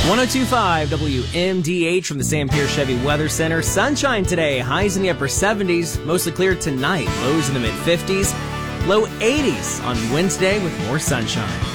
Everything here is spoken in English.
1025 WMDH from the Sam Pierce Chevy Weather Center. Sunshine today, highs in the upper 70s, mostly clear tonight, lows in the mid 50s, low 80s on Wednesday with more sunshine.